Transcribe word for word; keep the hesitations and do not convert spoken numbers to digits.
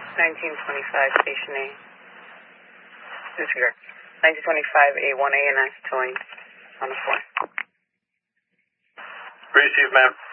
nineteen twenty-five, Station A. Disregard. nineteen twenty-five, A one A and I towing on the floor. Received, ma'am.